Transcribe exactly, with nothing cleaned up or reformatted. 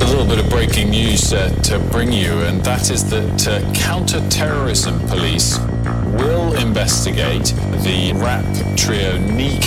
a little bit of breaking news uh, to bring you, and that is that uh, counter-terrorism police will investigate the rap trio Kneecap